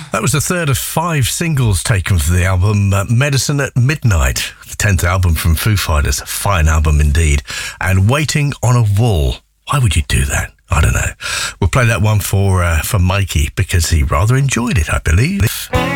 That was the third of 5 singles taken from the album Medicine at Midnight, the 10th album from Foo Fighters. A fine album indeed. And Waiting on a Wall. Why would you do that? I don't know. We'll play that one for Mikey because he rather enjoyed it, I believe.